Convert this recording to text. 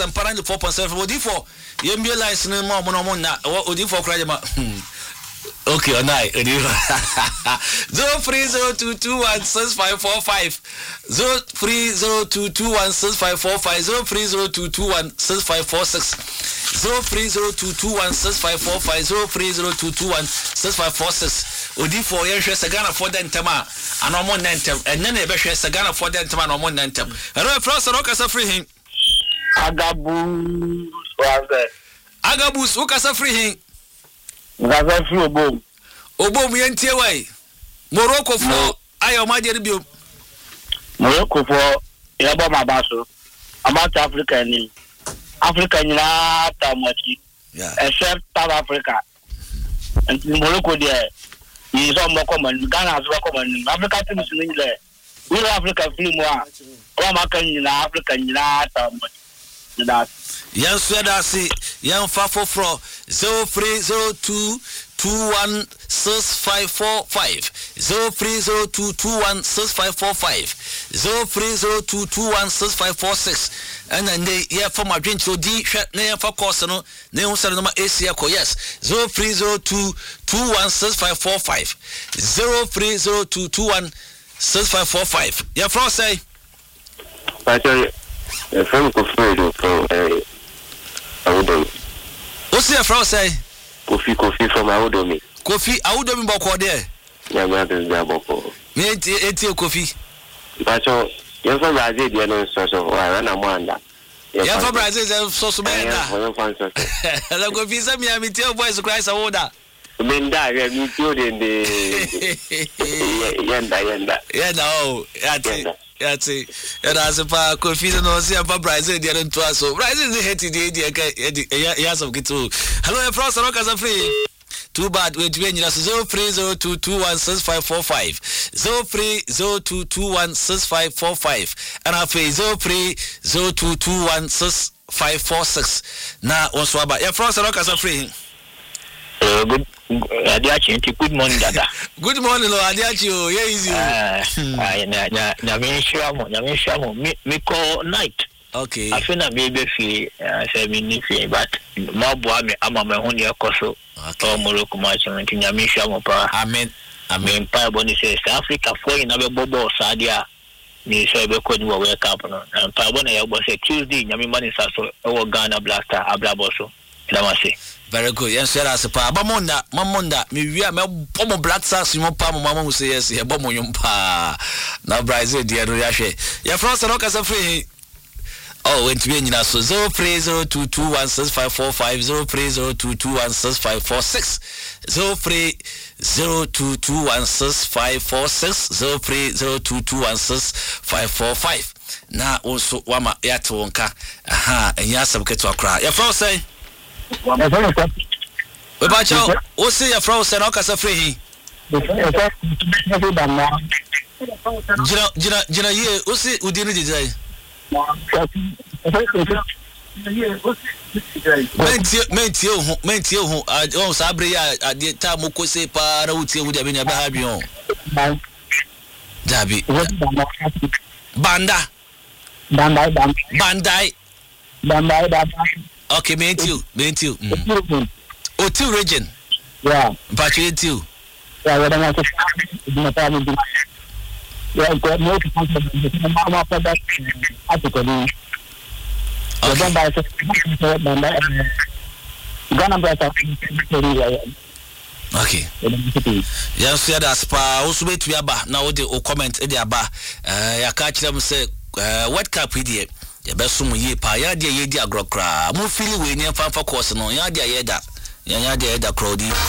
Asampara 4.7 Odifo. Yembe lines no mo na Odifo kra ma. Okay, onai. 0302216545 0302216545 0302216546 0302216545 0302216546 Odifo yehwe Sagana for the ntama anomo nantem enne na ebehwe Sagana for the ntama anomo nantem ero France no kasa free him Agabus ukasa free him Gaza free obom yentie wai Morocco for ayo maje bio Morocco for yaba mabaso about Africa ni Africa ni na tamuchi except South Africa and Morocco there is all more common Ghana as well common Africa teams in there we Africa film wa American in Africa ni na tamuchi that yan sweda si yan fa foforo 0302216545 0302216545 0302216546 and then they yeah for my drink so di na for course no na hu sare no ma Asia ko yes 0302216545 0302216545 yeah for say from Kofi from Awudomi. What's your friend say? Kofi from Awudomi. Kofi Awudomi boko there. Yeah, me ati boko. Me eti Kofi. Bacho, you from Brazil dey no so wa na mo anda. You from Brazil so be na. La Kofi say me am tell boys Christ awoda. Menda me tell den de yenda. Yeah no, Yati Yadasepa Kofi no see about Brazil the other two so Brazil is hated the years of gitu. Hello France no kasa free. Too bad wait when you 0302216545 0302216545 and I pay 0302216546 na also about yeah France no kasa free. Good good morning dada. Good morning lo Adiachi o yeah easy. Na me call night. Okay. I feel na be fi say me ni fi but ma boa me ama me ho ne ekoso. Okay. Morocco match nti na me hwa mo pa. Amen. Pa boni say South Africa for na be bobo sadia ni say be ko ni wo World Cup no. Pa boni ya bo say Tuesday nyame mani sa so e wo Ghana Blaster ablaboso. Na ma say very good. Yes, sir. As a pa, Mamonda, me we are me Black Stars. You pa, mama will say yes. He bomo yumpa. Now Brazil, dear Riashe. Your France no kasa free. Oh, went to be in so 0302216545 0302216546 0302216546 0302216545. Na also wama yato wonka. Aha, enya sabketo akra. Your France say we bacho o see your friend say no kasa free jina ye o see udi ni dizai menti ho o sabre ya ade ta moko se para utie hu de be nya ba ha bi on dabi bandai okay, meant you. Otu region. Yeah. But you. Yeah, what am I saying? Yeah, got no mama for that article. Okay. Yes, yeah, that's pa. Also, wait to aba. Now, the comment, aba. Ya catch them say, what cap idiot? Ya beso mu ye pa ya de ye di agrokra mu fili we ni fa course no ya de ye da crowdy